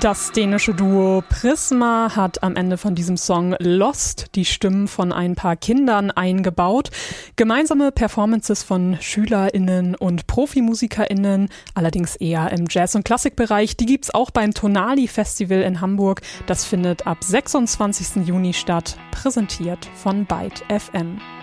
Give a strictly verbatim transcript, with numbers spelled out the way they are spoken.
Das dänische Duo Prisma hat am Ende von diesem Song Lost die Stimmen von ein paar Kindern eingebaut. Gemeinsame Performances von SchülerInnen und ProfimusikerInnen, allerdings eher im Jazz- und Klassikbereich, die gibt's auch beim Tonali Festival in Hamburg. Das findet ab sechsundzwanzigsten Juni statt, präsentiert von Byte F M.